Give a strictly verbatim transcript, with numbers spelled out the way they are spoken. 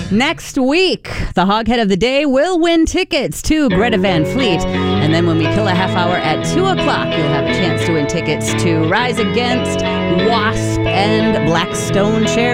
Next week, the Hoghead of the Day will win tickets to Greta Van Fleet. And then when we kill a half hour at two o'clock, you'll have a chance to win tickets to Rise Against, Wasp, and Blackstone Cherry.